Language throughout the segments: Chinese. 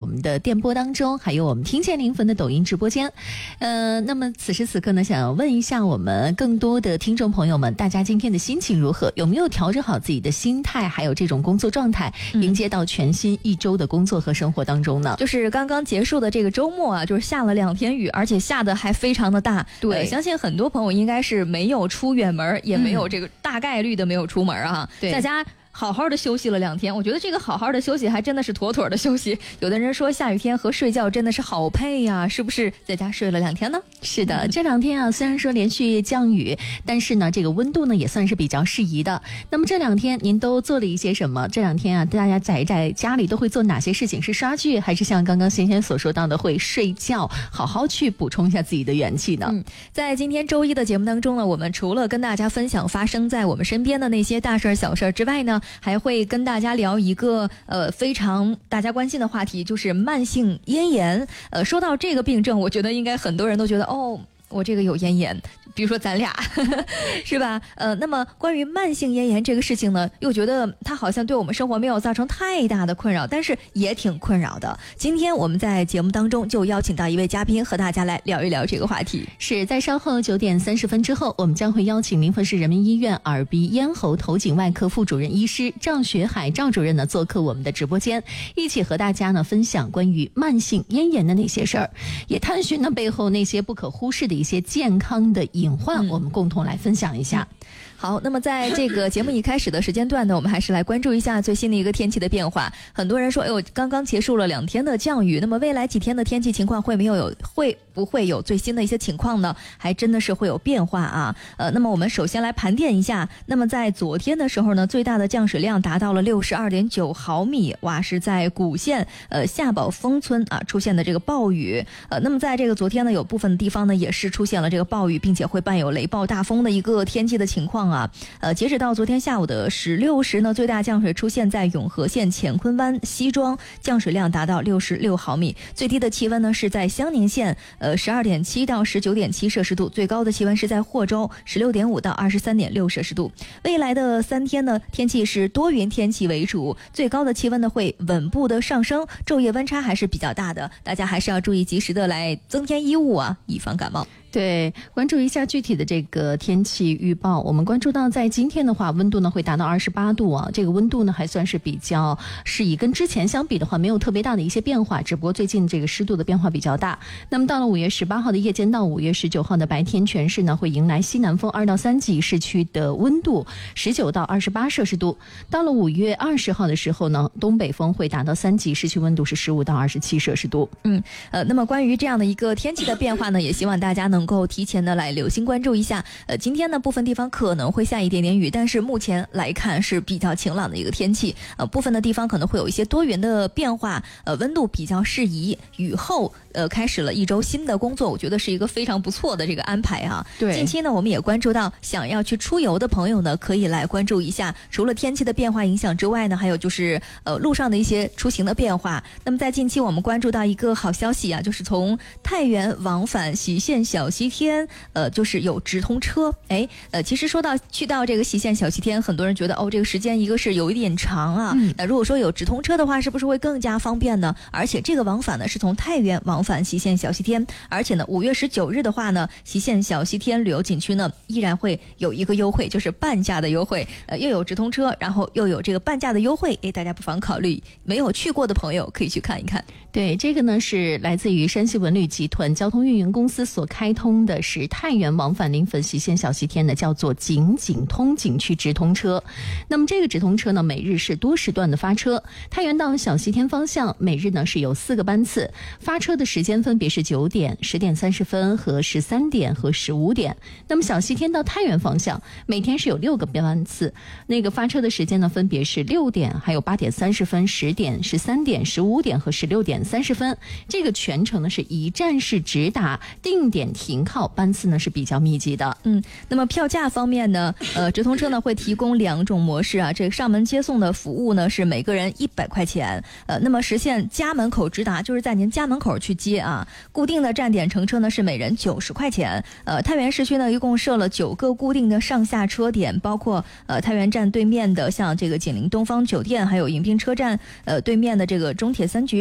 们的电波当中，还有我们听见灵魂的抖音直播间。那么此时此刻呢，想要问一下我们更多的听众朋友们，大家今天的心情如何？有没有调整好自己的心态，还有这种工作状态，迎接到全新一周的工作和生活当中呢？ 就是刚刚结束的这个周末啊，就是下了2天雨，而且下的还非常的大。 对， 相信很多朋友应该是没有出远门，也没有这个大概率的没有出门啊，在家好好的休息了2天，我觉得这个好好的休息还真的是妥妥的休息。有的人说下雨天和睡觉真的是好配呀，是不是在家睡了2天呢？ 是的，这2天啊，虽然说连续降雨，但是呢，这个温度呢也算是比较适宜的。那么这2天您都做了一些什么？这2天啊，大家宅在家里都会做哪些事情？是刷剧，还是像刚刚先先所说到的会睡觉，好好去补充一下自己的元气呢？ 在今天周一的节目当中呢，我们除了跟大家分享发生在我们身边的那些大事小事之外呢，还会跟大家聊一个非常大家关心的话题，就是慢性咽炎。说到这个病症，我觉得应该很多人都觉得我这个有咽炎，比如说咱俩是吧？那么关于慢性咽炎这个事情呢，又觉得它好像对我们生活没有造成太大的困扰，但是也挺困扰的。今天我们在节目当中就邀请到一位嘉宾和大家来聊一聊这个话题。 是在稍后9点30分之后，我们将会邀请临汾市人民医院耳鼻咽喉头颈外科副主任医师赵学海赵主任呢做客我们的直播间，一起和大家呢分享关于慢性咽炎的那些事儿，也探寻呢背后那些不可忽视的一些健康的隐患，我们共同来分享一下。 好，那么在这个节目一开始的时间段呢，我们还是来关注一下最新的一个天气的变化。很多人说，刚刚结束了2天的降雨，那么未来几天的天气情况会不会有最新的一些情况呢？还真的是会有变化啊。那么我们首先来盘点一下，那么在昨天的时候呢，最大的降水量达到了62.9毫米，哇，是在古县下堡峰村啊出现的这个暴雨。那么在这个昨天呢，有部分地方呢也是出现了这个暴雨，并且会伴有雷暴大风的一个天气的情况啊。截止到昨天下午的16时呢，最大降水出现在永和县乾坤湾西庄，降水量达到66毫米。最低的气温呢是在襄宁县12.7到19.7摄氏度，最高的气温是在霍州16.5到23.6摄氏度。未来的3天呢，天气是多云天气为主，最高的气温呢会稳步的上升，昼夜温差还是比较大的，大家还是要注意及时的来增添衣物啊，以防感冒。 对，关注一下具体的这个天气预报。我们关注到在今天的话，温度呢会达到28度啊，这个温度呢还算是比较适宜，跟之前相比的话没有特别大的一些变化，只不过最近这个湿度的变化比较大。那么到了5月18号的夜间到5月19号的白天，全市呢会迎来西南风2到3级，市区的温度19到28摄氏度。到了5月20号的时候呢，东北风会达到3级，市区温度是15到27摄氏度。 那么关于这样的一个天气的变化呢，也希望大家能够提前的来留心关注一下。今天呢部分地方可能会下一点点雨，但是目前来看是比较晴朗的一个天气。部分的地方可能会有一些多云的变化，温度比较适宜。雨后开始了一周新的工作，我觉得是一个非常不错的这个安排啊。 对， 近期呢我们也关注到想要去出游的朋友呢，可以来关注一下。除了天气的变化影响之外呢，还有就是路上的一些出行的变化。那么在近期我们关注到一个好消息啊，就是从太原往返喜县小西天，就是有直通车。其实说到去到这个喜县小西天，很多人觉得这个时间一个是有一点长啊。那如果说有直通车的话，是不是会更加方便呢？而且这个往返呢是从太原往返喜县小西天，而且呢5月19日的话呢，喜县小西天旅游景区呢依然会有一个优惠，就是半价的优惠。又有直通车，然后又有这个半价的优惠，大家不妨考虑，没有去过的朋友可以去看一看。 对，这个呢是来自于山西文旅集团交通运营公司所开通的，是太原往返临汾喜县小西天的，叫做景通景区直通车。那么这个直通车呢，每日是多时段的发车，太原到小西天方向每日呢是有4个班次，发车的时间分别是9点、10点30分和13点和15点。那么小西天到太原方向每天是有6个班次，那个发车的时间呢分别是6点、还有8点30分、10点、13点、15点和16点30分。这个全程呢是一站式直达，定点停靠，班次呢是比较密集的。 那么票价方面呢，直通车呢会提供2种模式啊，这个上门接送的服务呢是每个人100块钱，那么实现家门口直达，就是在您家门口去接啊。固定的站点乘车呢是每人90块钱。太原市区呢一共设了9个固定的上下车点，包括太原站对面的像这个锦陵东方酒店，还有迎宾车站对面的这个中铁3局、中心医院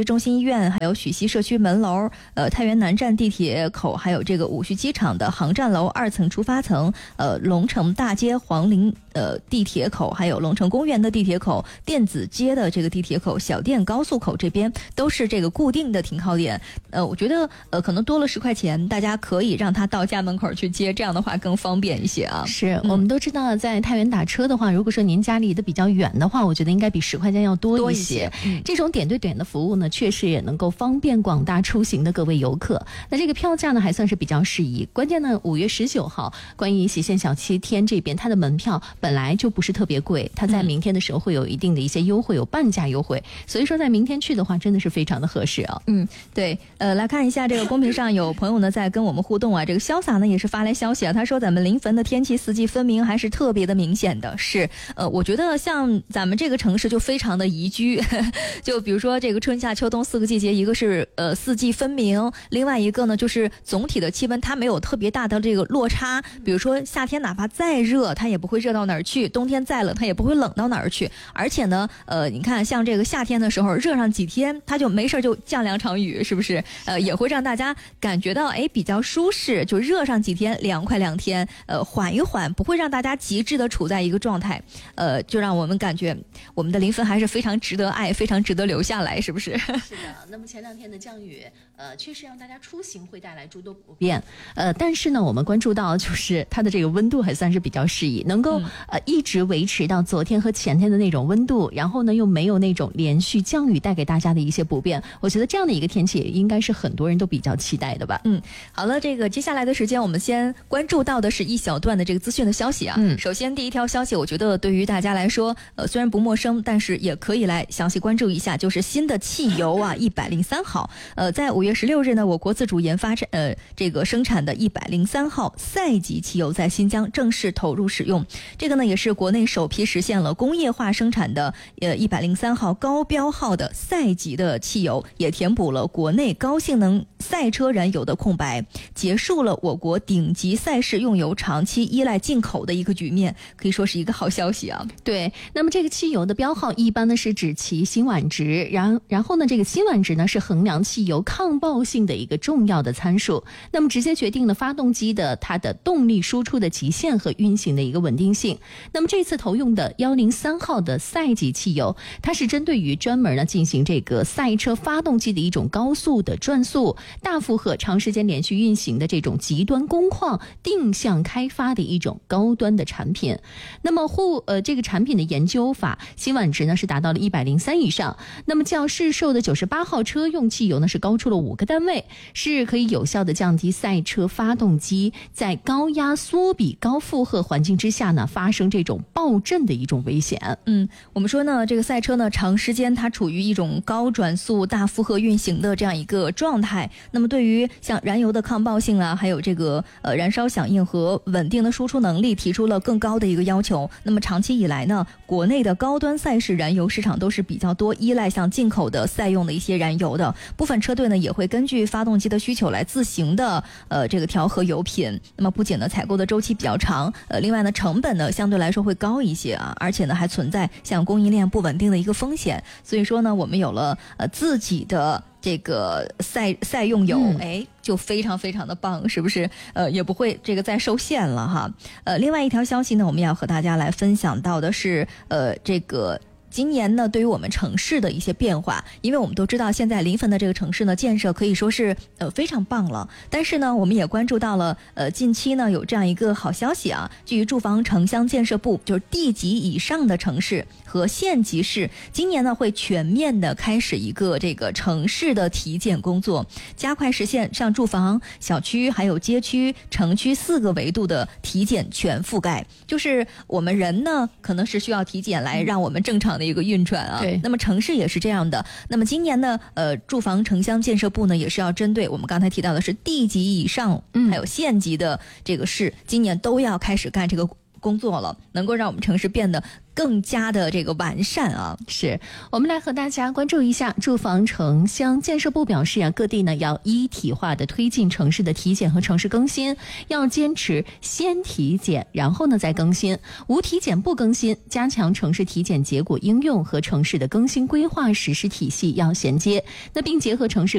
院，还有许溪社区门楼，太原南站地铁口，还有这个五徐机场的航站楼2层出发层，龙城大街黄陵地铁口，还有龙城公园的地铁口，电子街的这个地铁口，小店高速口这边都是这个固定的停靠点。我觉得可能多了10块钱，大家可以让他到家门口去接，这样的话更方便一些啊。 是我们都知道，在太原打车的话，如果说您家离得比较远的话，我觉得应该比10块钱要多一些。这种点对点的服务呢，确实也能够方便广大出行的各位游客。那这个票价呢，还算是比较适宜。关键呢，5月19号，关于喜县小7天这边，它的门票本来就不是特别贵，它在明天的时候会有一定的一些优惠，有半价优惠，所以说在明天去的话，真的是非常的合适啊。 对，来看一下这个公屏上有朋友呢在跟我们互动啊，这个潇洒呢也是发来消息啊，他说咱们临汾的天气四季分明，还是特别的明显的。是，我觉得像咱们这个城市就非常的宜居，就比如说这个春夏秋冬4个季节，一个是四季分明，另外一个呢就是总体的气温它没有特别大的这个落差，比如说夏天哪怕再热，它也不会热到哪儿去，冬天再冷它也不会冷到哪儿去。而且呢你看像这个夏天的时候热上几天，它就没事就降2场雨，是不是也会让大家感觉到比较舒适，就热上几天，凉快2天，缓一缓，不会让大家极致的处在一个状态，就让我们感觉我们的临汾还是非常值得爱，非常值得留下来，是不是？ 是的。那么前2天的降雨确实让大家出行会带来诸多不便，但是呢我们关注到就是它的这个温度还算是比较适宜，能够一直维持到昨天和前天的那种温度，然后呢又没有那种连续降雨带给大家的一些不便，我觉得这样的一个天气应该是很多人都比较期待的吧。 好了，这个接下来的时间我们先关注到的是一小段的这个资讯的消息啊。首先第一条消息，我觉得对于大家来说虽然不陌生，但是也可以来详细关注一下，就是新的汽油啊103号，在5月16日呢，我国自主研发这个生产的103号赛级汽油在新疆正式投入使用。这个呢也是国内首批实现了工业化生产的103号高标号的赛级的汽油，也填补了国内高性能赛车燃油的空白，结束了我国顶级赛事用油长期依赖进口的一个局面，可以说是一个好消息啊。 对，那么这个汽油的标号一般呢是指其辛烷值，然后呢这个辛烷值呢是衡量汽油抗爆性的一个重要的参数，那么直接决定了发动机的它的动力输出的极限和运行的一个稳定性。那么这次投用的103号的赛级汽油，它是针对于专门呢进行这个赛车发动机的一种高速的转速、大负荷、长时间连续运行的这种极端工况定向开发的一种高端的产品。那么这个产品的研究法，辛烷值呢是达到了103以上，那么较市售的98号车用汽油呢是高出了5个单位，是可以有效的降低赛车发动机在高压缩比高负荷环境之下呢发生这种爆震的一种危险。 我们说呢这个赛车呢长时间它处于一种高转速大负荷运行的这样一个状态，那么对于像燃油的抗爆性啊，还有这个燃烧响应和稳定的输出能力提出了更高的一个要求。那么长期以来呢，国内的高端赛事燃油市场都是比较多依赖像进口的赛用的一些燃油的，部分车队呢也会根据发动机的需求来自行的这个调和油品。那么不仅呢采购的周期比较长，另外呢成本呢相对来说会高一些啊，而且呢还存在像供应链不稳定的一个风险。所以说呢我们有了自己的这个赛用油，就非常非常的棒，是不是？也不会这个再受限了哈。另外一条消息呢，我们要和大家来分享到的是，这个今年呢，对于我们城市的一些变化，因为我们都知道现在临汾的这个城市呢，建设可以说是非常棒了。但是呢，我们也关注到了近期呢有这样一个好消息啊，据住房城乡建设部，就是地级以上的城市和县级市，今年呢会全面的开始一个这个城市的体检工作，加快实现像住房、小区还有街区、城区4个维度的体检全覆盖。就是我们人呢可能是需要体检来让我们正常的一个运转啊。 对， 那么城市也是这样的。那么今年呢，住房城乡建设部呢也是要针对我们刚才提到的是地级以上，还有县级的这个市，今年都要开始干这个工作了，能够让我们城市变得更加的这个完善啊。 是，我们来和大家关注一下住房城乡建设部表示各地呢要一体化的推进城市的体检和城市更新，要坚持先体检然后呢再更新，无体检不更新，加强城市体检结果应用和城市的更新规划实施体系要衔接，那并结合城市